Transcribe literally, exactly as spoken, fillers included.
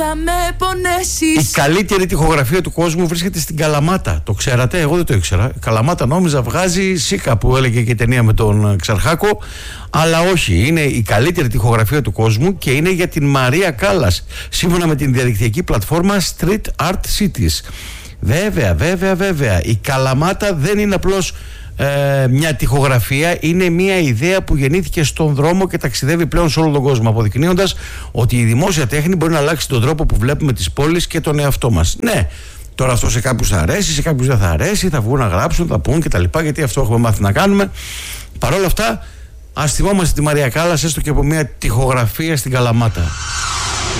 Θα με πονέσεις. Η καλύτερη τοιχογραφία του κόσμου βρίσκεται στην Καλαμάτα. Το ξέρατε? Εγώ δεν το ήξερα. Καλαμάτα νόμιζα βγάζει Σίκα, που έλεγε και η ταινία με τον Ξαρχάκο. Αλλά όχι, είναι η καλύτερη τοιχογραφία του κόσμου και είναι για την Μαρία Κάλλας, σύμφωνα με την διαδικτυακή πλατφόρμα Street Art Cities. Βέβαια, βέβαια, βέβαια. Η Καλαμάτα δεν είναι απλώς ε, μια τοιχογραφία, είναι μια ιδέα που γεννήθηκε στον δρόμο και ταξιδεύει πλέον σε όλο τον κόσμο, αποδεικνύοντας ότι η δημόσια τέχνη μπορεί να αλλάξει τον τρόπο που βλέπουμε τις πόλεις και τον εαυτό μας. Ναι, τώρα αυτό σε κάποιους θα αρέσει, σε κάποιους δεν θα αρέσει, θα βγουν να γράψουν, θα πούν κτλ. Γιατί αυτό έχουμε μάθει να κάνουμε. Παρ' όλα αυτά, ας θυμόμαστε τη Μαρία Κάλλας έστω και από μια τοιχογραφία στην Καλαμάτα.